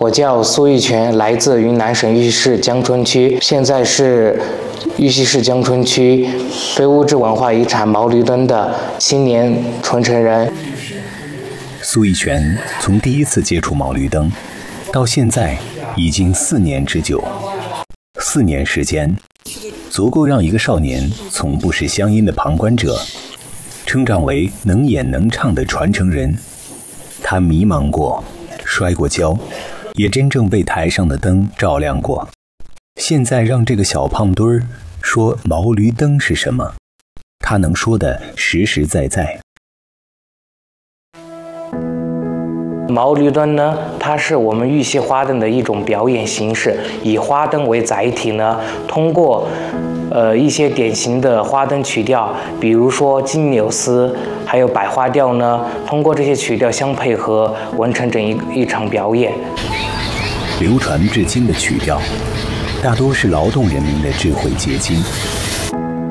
我叫苏玉泉，来自云南省玉溪市江春区，现在是玉溪市江春区非物质文化遗产毛驴墩的青年传承人。 苏玉泉从第一次接触毛驴灯到现在已经4年之久，4年时间足够让一个少年从不是乡音的旁观者成长为能演能唱的传承人。他迷茫过，摔过跤，也真正被台上的灯照亮过。现在让这个小胖墩儿说毛驴灯是什么，他能说的实实在在。 毛驴墩呢，它是我们玉溪花灯的一种表演形式，以花灯为载体呢，通过一些典型的花灯曲调，比如说金柳丝，还有百花调呢，通过这些曲调相配合，完成整一场表演。 流传至今的曲调，大多是劳动人民的智慧结晶。